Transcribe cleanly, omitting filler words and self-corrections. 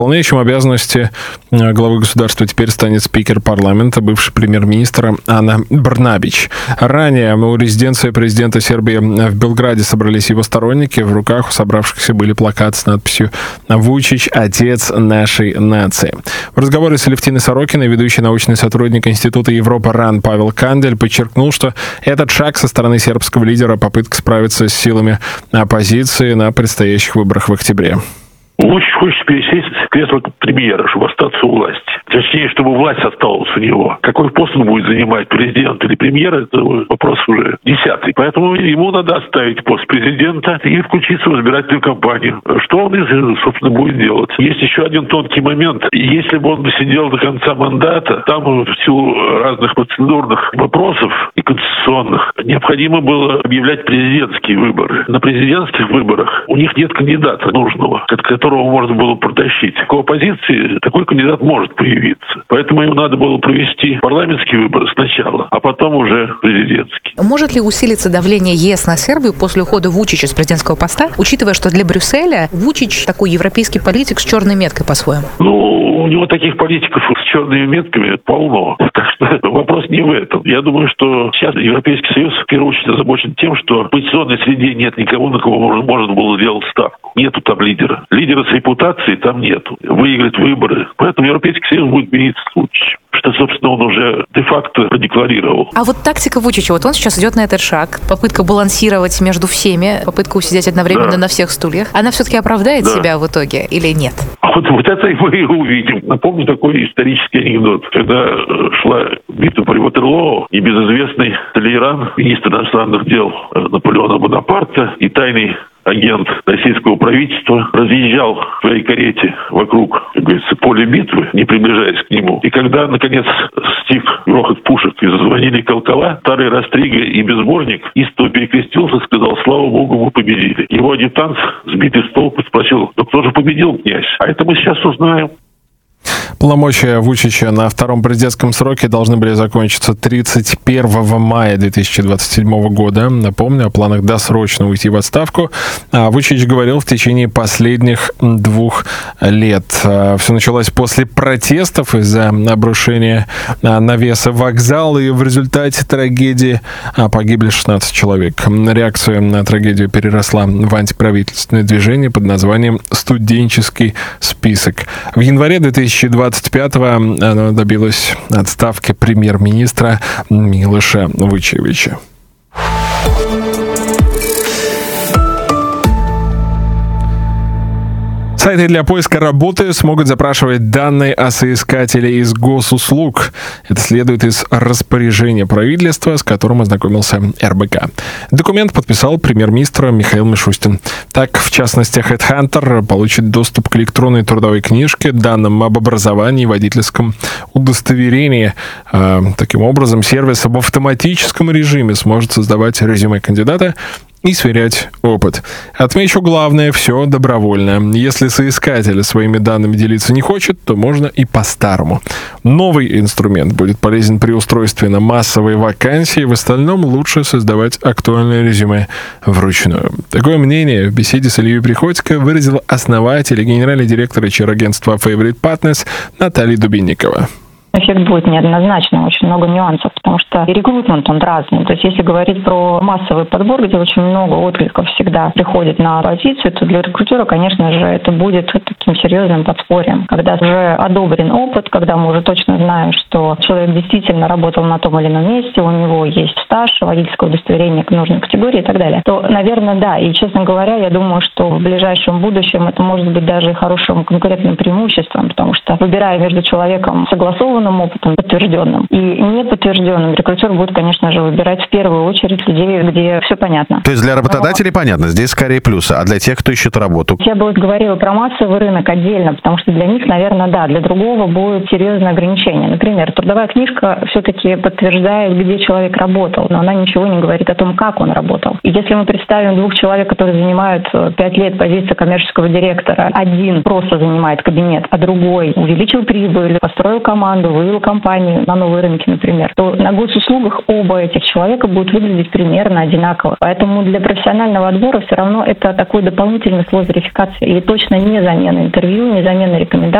Выполняющим обязанности главы государства теперь станет спикер парламента, бывший премьер-министр Ана Брнабич. Ранее у резиденции президента Сербии в Белграде собрались его сторонники. В руках у собравшихся были плакаты с надписью «Вучич – отец нашей нации». В разговоре с Алевтиной Сорокиной ведущий научный сотрудник Института Европы РАН Павел Кандель подчеркнул, что этот шаг со стороны сербского лидера – попытка справиться с силами оппозиции на предстоящих выборах в октябре. Вучич хочет пересесть в кресло премьера, чтобы остаться у власти. Точнее, чтобы власть осталась у него. Какой пост он будет занимать, президент или премьер, это вопрос уже 10-й. Поэтому ему надо оставить пост президента и включиться в избирательную кампанию. Что он, собственно, будет делать? Есть еще один тонкий момент. Если бы он сидел до конца мандата, там в силу разных процедурных вопросов и конституционных необходимо было объявлять президентские выборы. На президентских выборах у них нет кандидата нужного, которого можно было протащить. У оппозиции такой кандидат может появиться. Поэтому ему надо было провести парламентские выборы сначала, а потом уже президентские. Может ли усилиться давление ЕС на Сербию после ухода Вучича с президентского поста, учитывая, что для Брюсселя Вучич такой европейский политик с черной меткой по-своему? У него таких политиков с черными метками полно. Так что вопрос не в этом. Я думаю, что сейчас Европейский Союз в первую очередь озабочен тем, что в оппозиционной среде нет никого, на кого можно было сделать ставку. Нету там лидера. Лидера с репутацией там нету. Выиграть выборы. Поэтому Европейский Союз будет мириться с Вучичем. Что, собственно, он уже де-факто продекларировал. А вот тактика Вучича, вот он сейчас идет на этот шаг, попытка балансировать между всеми, попытка усидеть одновременно на всех стульях, она все-таки оправдает себя в итоге или нет? Вот это мы и увидим. Напомню такой исторический анекдот. Когда шла битва при Ватерлоо, небезызвестный Толейран, министр иностранных дел Наполеона Бонапарта и тайный агент российского правительства разъезжал в своей карете вокруг, как говорится, поля битвы, не приближаясь к нему. И когда, наконец, стих грохот пушек и зазвонили колокола, старый Растрига и безборник истово перекрестился и сказал: «Слава Богу, мы победили». Его адъютант, сбитый с толку, спросил: «Да кто же победил, князь?» А это мы сейчас узнаем. Полномочия Вучича на втором президентском сроке должны были закончиться 31 мая 2027 года. Напомню о планах досрочно уйти в отставку. Вучич говорил в течение последних 2 лет. Все началось после протестов из-за обрушения навеса вокзала, и в результате трагедии погибли 16 человек. Реакция на трагедию переросла в антиправительственное движение под названием «Студенческий список». В январе 2025-го оно добилось отставки премьер-министра Милоша Вучевича. Сайты для поиска работы смогут запрашивать данные о соискателе из госуслуг. Это следует из распоряжения правительства, с которым ознакомился РБК. Документ подписал премьер-министр Михаил Мишустин. Так, в частности, HeadHunter получит доступ к электронной трудовой книжке, данным об образовании и водительском удостоверении. Таким образом, сервис в автоматическом режиме сможет создавать резюме кандидата и сверять опыт. Отмечу главное, все добровольно. Если соискатель своими данными делиться не хочет, то можно и по-старому. Новый инструмент будет полезен при устройстве на массовые вакансии. В остальном лучше создавать актуальное резюме вручную. Такое мнение в беседе с Ильей Приходько выразил основатель и генеральный директор HR-агентства Favorite Partners Наталья Дубинникова. Эффект будет неоднозначный, очень много нюансов, потому что и рекрутмент, он разный. То есть если говорить про массовый подбор, где очень много откликов всегда приходит на позицию, то для рекрутера, конечно же, это будет таким серьезным подспорьем. Когда уже одобрен опыт, когда мы уже точно знаем, что человек действительно работал на том или ином месте, у него есть стаж, водительское удостоверение к нужной категории и так далее, то, наверное, да. И, честно говоря, я думаю, что в ближайшем будущем это может быть даже и хорошим конкурентным преимуществом, потому что, выбирая между человеком согласованным опытом, подтвержденным и неподтвержденным, рекрутер будет, конечно же, выбирать в первую очередь людей, где все понятно. То есть для работодателей понятно, здесь скорее плюсы, а для тех, кто ищет работу? Я бы говорила про массовый рынок отдельно, потому что для них, наверное, да, для другого будет серьезное ограничение. Например, трудовая книжка все-таки подтверждает, где человек работал, но она ничего не говорит о том, как он работал. И если мы представим 2 человек, которые занимают 5 лет позицию коммерческого директора, один просто занимает кабинет, а другой увеличил прибыль, построил команду, который вывел компанию на новые рынки, например, то на госуслугах оба этих человека будут выглядеть примерно одинаково. Поэтому для профессионального отбора все равно это такой дополнительный слой верификации и точно не замена интервью, не замена рекомендаций.